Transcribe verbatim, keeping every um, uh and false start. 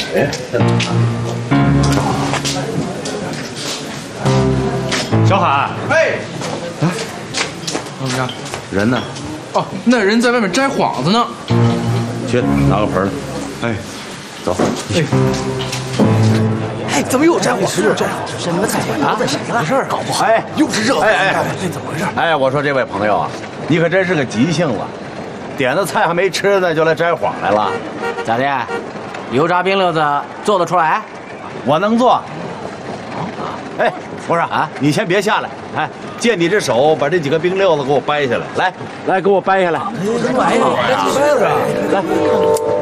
哎， 小海， 哎， 啊，怎么样？人呢？ 哦，那人在外面摘幌子呢。 去拿个盆来。 哎， 走。 哎， 哎，怎么又摘幌子？又摘幌子？是你们菜馆得罪谁了？没事，搞不好。 哎， 又是这。 哎哎， 这怎么回事？ 哎，我说这位朋友啊，你可真是个急性子，点的菜还没吃呢，就来摘幌来了。 咋的？油炸冰溜子做得出来？ 我能做。哎，不是啊，你先别下来，哎，借你这手把这几个冰溜子给我掰下来，来，来给我掰下来。 哎，掰呀，掰呀， 来。